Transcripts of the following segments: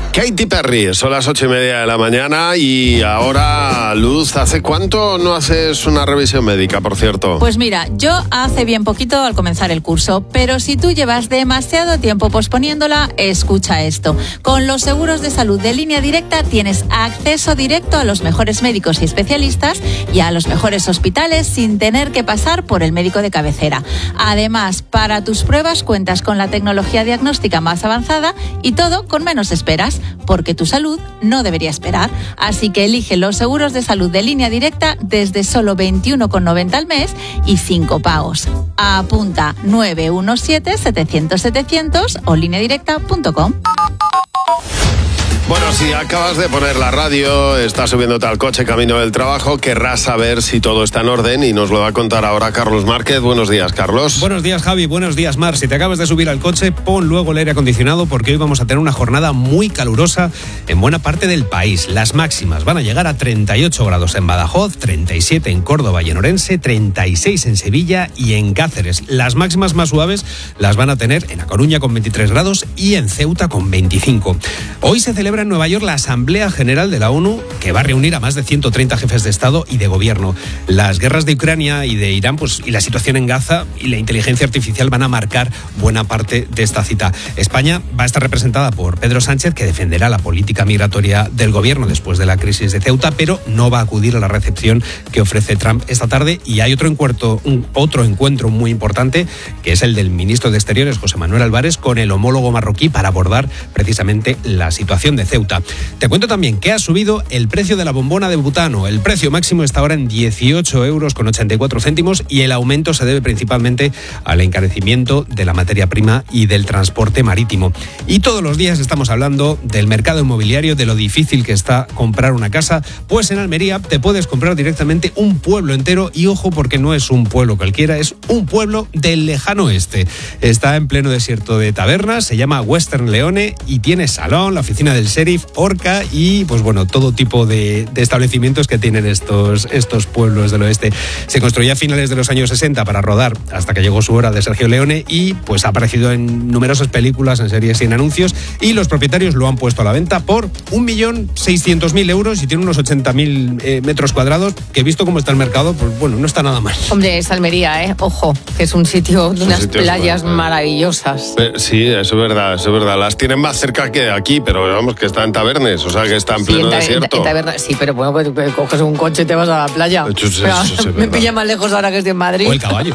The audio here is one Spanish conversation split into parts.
Katy Perry, son las 8:30 de la mañana y ahora, Luz, ¿hace cuánto no haces una revisión médica, por cierto? Pues mira, yo hace bien poquito al comenzar el curso, pero si tú llevas demasiado tiempo posponiéndola, escucha esto. Con los seguros de salud de Línea Directa tienes acceso directo a los mejores médicos y especialistas y a los mejores hospitales sin tener que pasar por el médico de cabecera. Además, para tus pruebas cuentas con la tecnología diagnóstica más avanzada y todo con menos esperas, porque tu salud no debería esperar. Así que elige los seguros de salud de Línea Directa desde solo 21,90 al mes y 5 pagos. Apunta 917-700-700 o lineadirecta.com. Bueno, si acabas de poner la radio, estás subiéndote al coche camino del trabajo, querrás saber si todo está en orden y nos lo va a contar ahora Carlos Márquez. Buenos días, Carlos. Buenos días, Javi. Buenos días, Mar. Si te acabas de subir al coche, pon luego el aire acondicionado porque hoy vamos a tener una jornada muy calurosa en buena parte del país. Las máximas van a llegar a 38 grados en Badajoz, 37 en Córdoba y en Orense, 36 en Sevilla y en Cáceres. Las máximas más suaves las van a tener en A Coruña con 23 grados y en Ceuta con 25. Hoy se celebra en Nueva York la Asamblea General de la ONU, que va a reunir a más de 130 jefes de Estado y de Gobierno. Las guerras de Ucrania y de Irán, y la situación en Gaza y la inteligencia artificial van a marcar buena parte de esta cita. España va a estar representada por Pedro Sánchez, que defenderá la política migratoria del Gobierno después de la crisis de Ceuta, pero no va a acudir a la recepción que ofrece Trump esta tarde. Y hay otro encuentro muy importante, que es el del ministro de Exteriores, José Manuel Álvarez, con el homólogo marroquí para abordar precisamente la situación de Ceuta. Te cuento también que ha subido el precio de la bombona de butano. El precio máximo está ahora en 18,84 euros y el aumento se debe principalmente al encarecimiento de la materia prima y del transporte marítimo. Y todos los días estamos hablando del mercado inmobiliario, de lo difícil que está comprar una casa. Pues en Almería te puedes comprar directamente un pueblo entero y ojo, porque no es un pueblo cualquiera, es un pueblo del lejano oeste. Está en pleno desierto de tabernas, se llama Western Leone y tiene salón, la oficina del sheriff, Orca y todo tipo de establecimientos que tienen estos pueblos del oeste. Se construyó a finales de los años 60 para rodar hasta que llegó su hora de Sergio Leone y ha aparecido en numerosas películas, en series y en anuncios, y los propietarios lo han puesto a la venta por 1.600.000 euros y tiene unos 80.000 metros cuadrados, que visto cómo está el mercado, no está nada mal. Hombre, es Almería, ojo, que es un sitio de unas playas maravillosas. Sí, eso es verdad. Las tienen más cerca que aquí, pero vamos, que está en Tabernes, o sea que está en pleno desierto. En Tabernes, sí, pero pues coges un coche y te vas a la playa. Me pilla más lejos ahora que estoy en Madrid. O el caballo.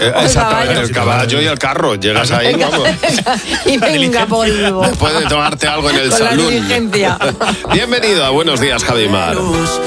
El caballo y el carro. Llegas ahí, vamos. Y venga polvo. Después de tomarte algo en el con salón. La diligencia. Bienvenido a Buenos Días, Javi Mar.